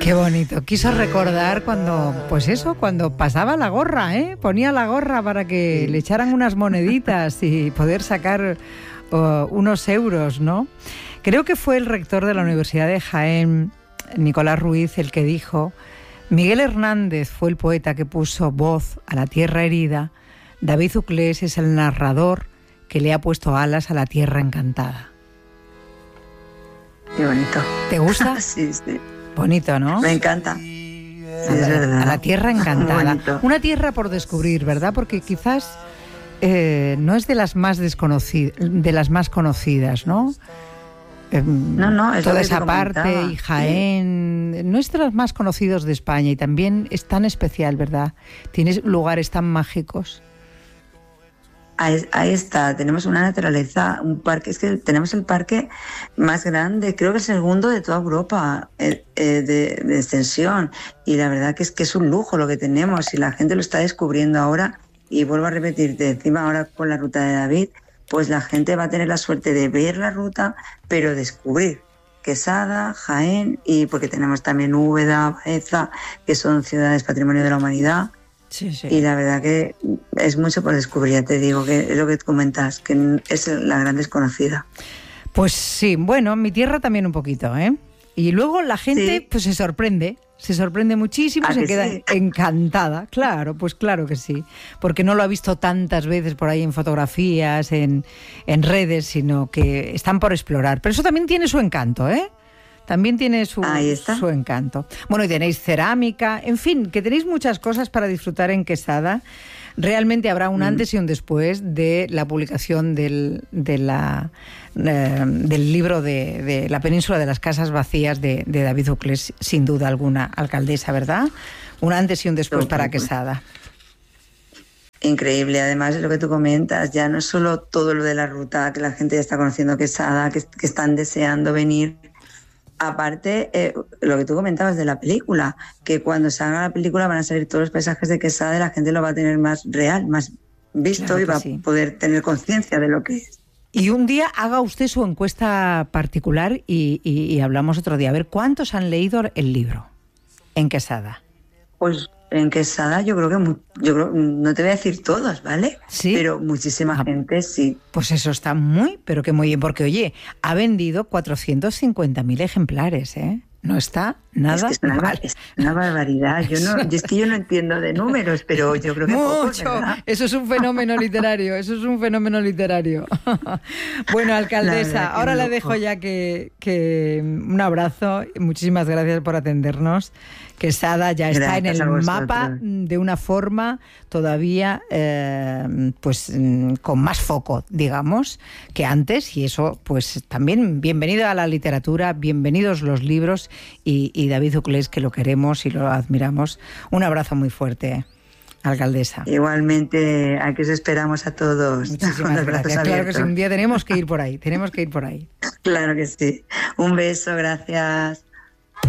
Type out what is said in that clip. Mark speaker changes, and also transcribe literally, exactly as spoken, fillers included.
Speaker 1: Qué bonito. Quiso recordar cuando, pues eso, cuando pasaba la gorra, ¿eh? Ponía la gorra para que le echaran unas moneditas y poder sacar uh, unos euros, ¿no? Creo que fue el rector de la Universidad de Jaén, Nicolás Ruiz, el que dijo: Miguel Hernández fue el poeta que puso voz a la tierra herida, David Uclés es el narrador que le ha puesto alas a la tierra encantada.
Speaker 2: Qué bonito.
Speaker 1: ¿Te gusta?
Speaker 2: Sí, sí.
Speaker 1: Bonito, ¿no?
Speaker 2: Me encanta. Sí, es verdad.
Speaker 1: A la tierra encantada. Una tierra por descubrir, ¿verdad? Porque quizás eh, no es de las más desconocidas, de las más conocidas, ¿no? Eh,
Speaker 2: no, no, es
Speaker 1: toda
Speaker 2: lo que
Speaker 1: esa
Speaker 2: te
Speaker 1: parte y Jaén, sí. No es de los más conocidos de España y también es tan especial, ¿verdad? Tienes lugares tan mágicos.
Speaker 2: Ahí, ahí está, tenemos una naturaleza, un parque, es que tenemos el parque más grande, creo que es el segundo de toda Europa eh, eh, de, de extensión, y la verdad que es que es un lujo lo que tenemos y la gente lo está descubriendo ahora. Y vuelvo a repetirte, encima ahora con la ruta de David, pues la gente va a tener la suerte de ver la ruta, pero descubrir Quesada, Jaén, y porque tenemos también Úbeda, Baeza, que son ciudades patrimonio de la humanidad.
Speaker 1: Sí, sí.
Speaker 2: Y la verdad que es mucho por descubrir, ya te digo, que es lo que comentas, que es la gran desconocida.
Speaker 1: Pues sí, bueno, en mi tierra también un poquito, ¿eh? Y luego la gente
Speaker 2: sí.
Speaker 1: pues se sorprende, se sorprende muchísimo, se queda
Speaker 2: sí?
Speaker 1: encantada. Claro, pues claro que sí, porque no lo ha visto tantas veces por ahí en fotografías, en, en redes, sino que están por explorar. Pero eso también tiene su encanto, ¿eh? También tiene su, su encanto. Bueno, y tenéis cerámica, en fin, que tenéis muchas cosas para disfrutar en Quesada. Realmente habrá un antes y un después de la publicación del, de la, eh, del libro de, de La península de las casas vacías de, de David Uclés, sin duda alguna, alcaldesa, ¿verdad? Un antes y un después para Quesada.
Speaker 2: Increíble, además de lo que tú comentas, ya no es solo todo lo de la ruta, que la gente ya está conociendo Quesada, que, que están deseando venir. Aparte, eh, lo que tú comentabas de la película, que cuando se haga la película van a salir todos los paisajes de Quesada y la gente lo va a tener más real, más visto, claro, y va sí. a poder tener conciencia de lo que es.
Speaker 1: Y un día haga usted su encuesta particular y, y, y hablamos otro día. A ver, ¿cuántos han leído el libro en Quesada?
Speaker 2: Pues en Quesada yo creo que, muy, yo creo, no te voy a decir todos, ¿vale?
Speaker 1: Sí.
Speaker 2: Pero muchísima ah, gente sí.
Speaker 1: Pues eso está muy, pero que muy bien, porque oye, ha vendido cuatrocientos cincuenta mil ejemplares, ¿eh? No está nada
Speaker 2: es que es una,
Speaker 1: mal.
Speaker 2: Es una barbaridad. Yo no, yo es que yo no entiendo de números, pero yo creo que
Speaker 1: mucho.
Speaker 2: Poco, ¿verdad?
Speaker 1: Eso es un fenómeno literario. Eso es un fenómeno literario. Bueno, alcaldesa, ahora le dejo ya que, que un abrazo. Muchísimas gracias por atendernos. Quesada ya está gracias en el mapa de una forma todavía eh, pues con más foco, digamos, que antes, y eso pues también bienvenido a la literatura, bienvenidos los libros y, y David Uclés, que lo queremos y lo admiramos. Un abrazo muy fuerte, alcaldesa.
Speaker 2: Igualmente, aquí os esperamos a todos.
Speaker 1: Muchísimas gracias. Claro que sí, un día tenemos que ir por ahí, tenemos que ir por ahí.
Speaker 2: Claro que sí. Un beso, gracias.